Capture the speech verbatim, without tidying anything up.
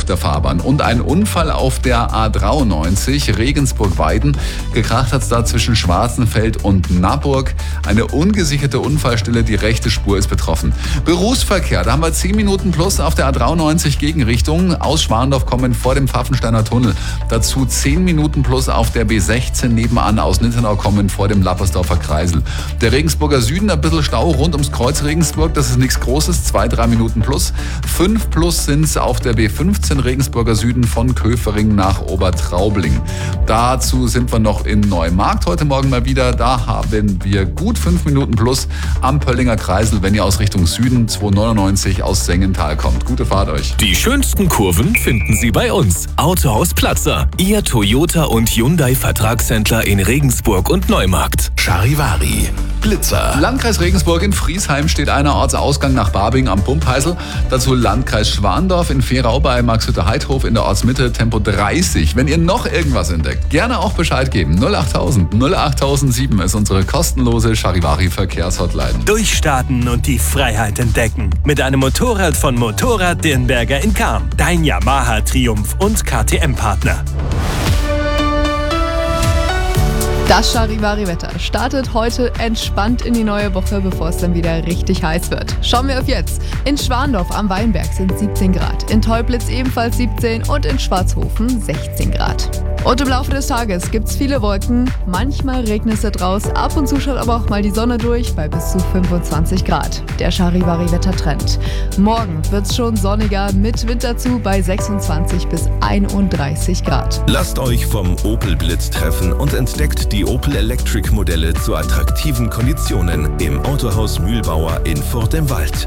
der Fahrbahn. Und ein Unfall auf der A dreiundneunzig Regensburg-Weiden. Gekracht hat es da zwischen Schwarzenfeld und Naburg. Eine ungesicherte Unfallstelle, die rechte Spur ist betroffen. Berufsverkehr, da haben wir zehn Minuten plus auf der A dreiundneunzig Gegenrichtung. Aus Schwandorf kommen vor dem Pfaffensteiner Tunnel. Dazu zehn Minuten plus auf der B sechzehn nebenan aus Nittenau kommen vor dem Lappersdorfer Kreisel. Der Regensburger Süden, ein bisschen Stau rund ums Kreuz Regensburg, das ist nichts Großes, zwei, drei Minuten plus. Fünf plus sind es auf der B fünfzehn Regensburger Süden von Köfering nach Obertraubling. Dazu sind wir noch in Neumarkt heute Morgen mal wieder. Da haben wir gut fünf Minuten plus am Pöllinger Kreisel, wenn ihr aus Richtung Süden zweihundertneunundneunzig aus Sengenthal kommt. Gute Fahrt euch. Die schönsten Kurven finden Sie bei uns. Autohaus Platzer, Ihr Toyota und Hyundai Vertragshändler in Regensburg und Neumarkt. Charivari, Blitzer. Landkreis Regensburg in Friesheim steht einer Ortsausgang nach Barbing am Pumpheißel. Dazu Landkreis Schwandorf in Ferau bei Maxhütte-Heidhof in der Ortsmitte Tempo dreißig. Wenn ihr noch irgendwas entdeckt, gerne auch Bescheid geben. null achttausend null achttausendsieben ist unsere kostenlose Charivari-Verkehrshotline. Durchstarten und die Freiheit entdecken. Mit einem Motorrad von Motorrad Dirnberger in Cham. Dein Yamaha Triumph und K T M-Partner. Das Charivari-Wetter startet heute entspannt in die neue Woche, bevor es dann wieder richtig heiß wird. Schauen wir auf jetzt. In Schwandorf am Weinberg sind siebzehn Grad, in Teublitz ebenfalls siebzehn und in Schwarzhofen sechzehn Grad. Und im Laufe des Tages gibt's viele Wolken, manchmal regnet es da draus, ab und zu schaut aber auch mal die Sonne durch bei bis zu fünfundzwanzig Grad. Der Charivari-Wettertrend. Morgen wird's schon sonniger mit Wind dazu bei sechsundzwanzig bis einunddreißig Grad. Lasst euch vom Opel Blitz treffen und entdeckt die Opel Electric Modelle zu attraktiven Konditionen im Autohaus Mühlbauer in Furt im Wald.